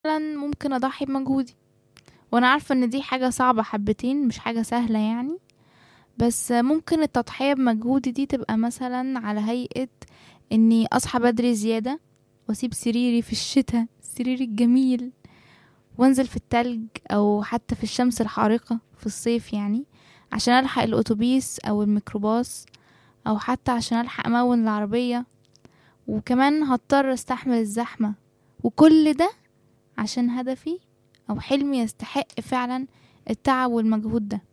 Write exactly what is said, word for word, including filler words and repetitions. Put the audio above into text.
مثلا ممكن اضحي بمجهودي، وانا عارفة ان دي حاجة صعبة حبتين، مش حاجة سهلة يعني. بس ممكن التضحية بمجهودي دي تبقى مثلا على هيئة اني اصحى بدري زيادة، واسيب سريري في الشتاء، السرير الجميل، وانزل في التلج او حتى في الشمس الحارقة في الصيف يعني، عشان الحق الاتوبيس او الميكروباص، او حتى عشان الحق امون العربية. وكمان هضطر استحمل الزحمة، وكل ده عشان هدفي او حلمي يستحق فعلا التعب والمجهود ده.